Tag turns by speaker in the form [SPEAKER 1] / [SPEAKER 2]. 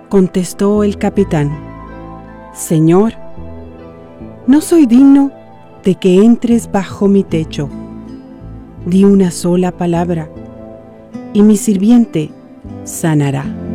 [SPEAKER 1] Contestó el capitán: Señor, no soy digno de que entres bajo mi techo. Di una sola palabra y mi sirviente sanará.